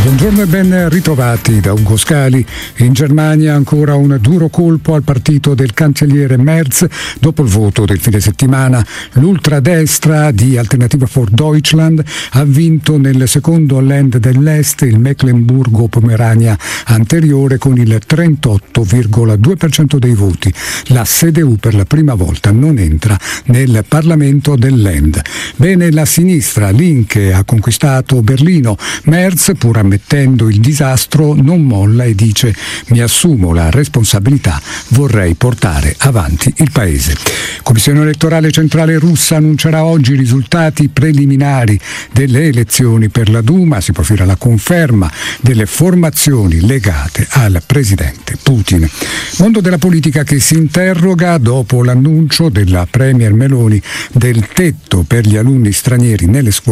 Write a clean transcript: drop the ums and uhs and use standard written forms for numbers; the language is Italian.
Buongiorno e ben ritrovati da Ugo Scali. In Germania ancora un duro colpo al partito del cancelliere Merz. Dopo il voto del fine settimana, l'ultradestra di Alternative for Deutschland ha vinto nel secondo Land dell'Est, il Mecklenburgo-Pomerania anteriore, con il 38,2% dei voti. La CDU per la prima volta non entra nel Parlamento del Land. Bene, la sinistra, Linke, ha conquistato Berlino. Merz, pur ammettendo il disastro, non molla e dice: mi assumo la responsabilità, vorrei portare avanti il paese. Commissione elettorale centrale russa annuncerà oggi i risultati preliminari delle elezioni per la Duma. Si profila la conferma delle formazioni legate al presidente Putin. Mondo della politica che si interroga dopo l'annuncio della premier Meloni del tetto per gli alunni stranieri nelle scuole